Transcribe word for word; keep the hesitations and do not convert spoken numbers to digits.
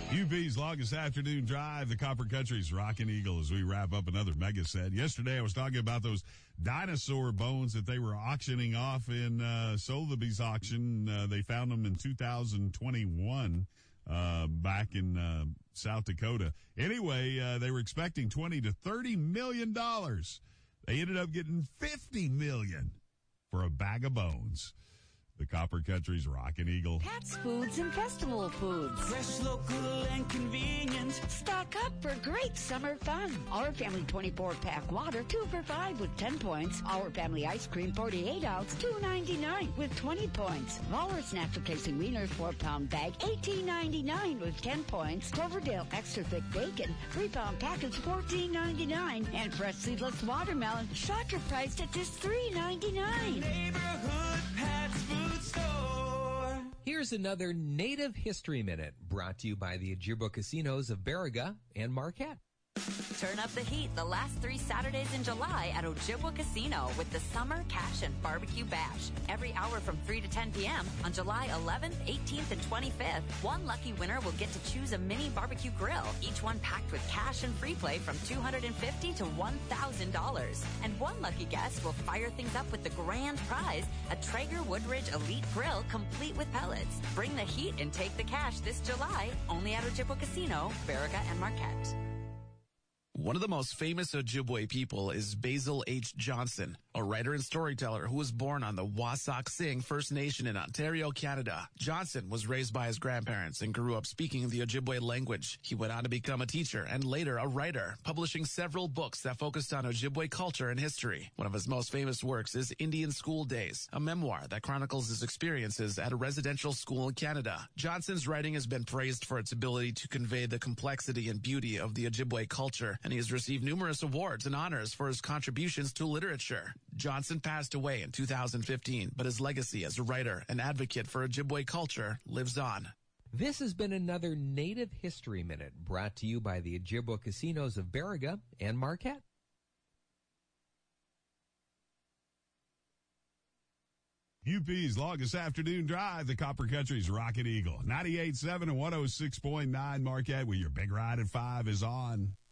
U P's longest afternoon drive, the Copper Country's Rockin' Eagle, as we wrap up another mega set. Yesterday I was talking about those dinosaur bones that they were auctioning off in uh, Sotheby's auction. Uh, they found them in two thousand twenty-one uh, back in uh, South Dakota. Anyway, uh, they were expecting twenty to thirty million dollars. They ended up getting fifty million dollars for a bag of bones. The Copper Country's Rockin' Eagle. Pat's Foods and Festival Foods. Fresh, local, and convenient. Stock up for great summer fun. Our Family twenty-four pack water, two for five with ten points. Our Family ice cream, forty-eight ounce, two ninety-nine with twenty points. Walrus natural casing wieners, four pound bag, eighteen ninety-nine with ten points. Cloverdale extra thick bacon, three pound package, fourteen ninety-nine. And fresh seedless watermelon, shocker priced at just three ninety-nine. Neighborhood Pat's Food Store. Here's another Native History Minute brought to you by the Ojibwa Casinos of Baraga and Marquette. Turn up the heat the last three Saturdays in July at Ojibwa Casino with the Summer Cash and Barbecue Bash. Every hour from three to ten p.m. on July eleventh, eighteenth, and twenty-fifth. One lucky winner will get to choose a mini barbecue grill, each one packed with cash and free play from two hundred fifty dollars to one thousand dollars. And one lucky guest will fire things up with the grand prize, a Traeger Woodridge Elite Grill complete with pellets. Bring the heat and take the cash this July, only at Ojibwa Casino, Baraga, and Marquette. One of the most famous Ojibwe people is Basil H. Johnson, a writer and storyteller who was born on the Wasauksing First Nation in Ontario, Canada. Johnson was raised by his grandparents and grew up speaking the Ojibwe language. He went on to become a teacher and later a writer, publishing several books that focused on Ojibwe culture and history. One of his most famous works is Indian School Days, a memoir that chronicles his experiences at a residential school in Canada. Johnson's writing has been praised for its ability to convey the complexity and beauty of the Ojibwe culture, and he has received numerous awards and honors for his contributions to literature. Johnson passed away in two thousand fifteen, but his legacy as a writer and advocate for Ojibwe culture lives on. This has been another Native History Minute brought to you by the Ojibwa Casinos of Baraga and Marquette. U P's longest afternoon drive, the Copper Country's Rockin' Eagle. ninety-eight point seven and one oh six point nine Marquette, where your big ride at five is on.